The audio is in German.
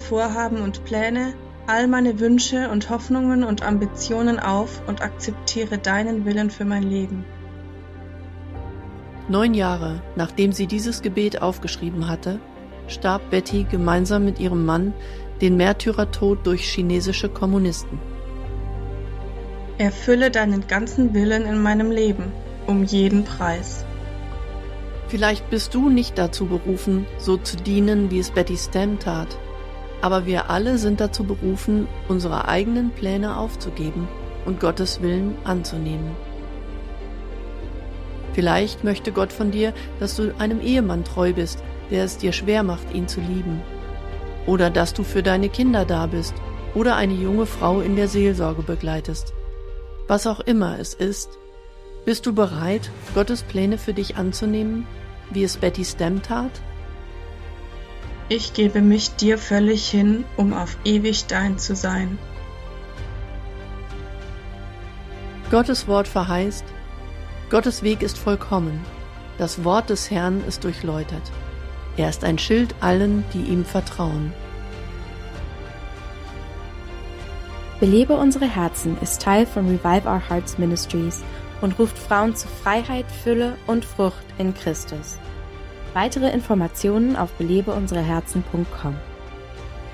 Vorhaben und Pläne, all meine Wünsche und Hoffnungen und Ambitionen auf und akzeptiere deinen Willen für mein Leben. 9 Jahre, nachdem sie dieses Gebet aufgeschrieben hatte, starb Betty gemeinsam mit ihrem Mann den Märtyrertod durch chinesische Kommunisten. Erfülle deinen ganzen Willen in meinem Leben, um jeden Preis. Vielleicht bist du nicht dazu berufen, so zu dienen, wie es Betty Stam tat, aber wir alle sind dazu berufen, unsere eigenen Pläne aufzugeben und Gottes Willen anzunehmen. Vielleicht möchte Gott von dir, dass du einem Ehemann treu bist, der es dir schwer macht, ihn zu lieben. Oder dass du für deine Kinder da bist oder eine junge Frau in der Seelsorge begleitest. Was auch immer es ist, bist du bereit, Gottes Pläne für dich anzunehmen, wie es Betty Stam tat? Ich gebe mich dir völlig hin, um auf ewig dein zu sein. Gottes Wort verheißt, Gottes Weg ist vollkommen, das Wort des Herrn ist durchläutert. Er ist ein Schild allen, die ihm vertrauen. Belebe unsere Herzen ist Teil von Revive Our Hearts Ministries und ruft Frauen zu Freiheit, Fülle und Frucht in Christus. Weitere Informationen auf belebeunsereherzen.com.